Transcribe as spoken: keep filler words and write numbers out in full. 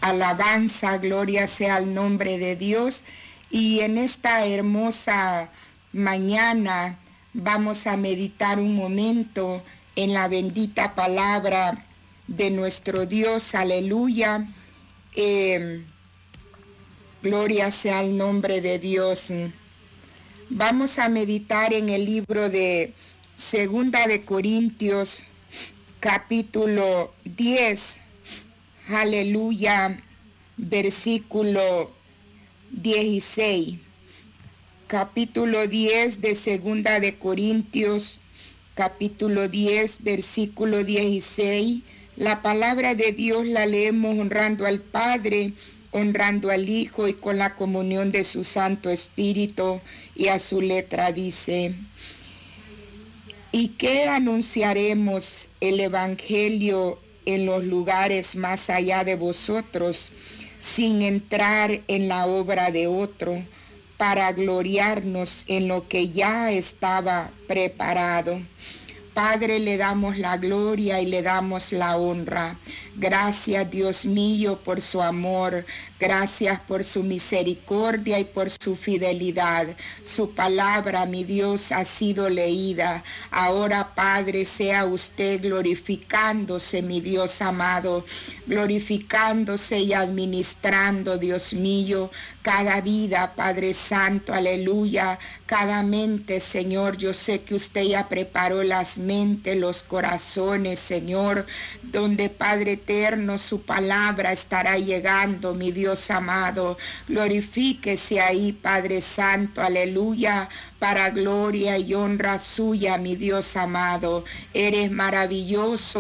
alabanza, gloria sea al nombre de Dios. Y en esta hermosa mañana vamos a meditar un momento en la bendita palabra de nuestro Dios, aleluya. Eh, gloria sea al nombre de Dios. Vamos a meditar en el libro de Segunda de Corintios, capítulo diez, aleluya, versículo dieciséis. Capítulo diez de Segunda de Corintios, capítulo diez, versículo dieciséis. La palabra de Dios la leemos honrando al Padre, honrando al Hijo y con la comunión de su Santo Espíritu. Y a su letra dice: ¿y qué anunciaremos el Evangelio en los lugares más allá de vosotros, sin entrar en la obra de otro, para gloriarnos en lo que ya estaba preparado? Padre, le damos la gloria y le damos la honra. Gracias, Dios mío, por su amor. Gracias por su misericordia y por su fidelidad. Su palabra, mi Dios, ha sido leída. Ahora, Padre, sea usted glorificándose, mi Dios amado, glorificándose y administrando, Dios mío, cada vida, Padre Santo, aleluya, cada mente, Señor. Yo sé que usted ya preparó las mentes, los corazones, Señor, donde, Padre eterno, su palabra estará llegando, mi Dios amado. Glorifíquese ahí, Padre Santo, aleluya, para gloria y honra suya, mi Dios amado. Eres maravilloso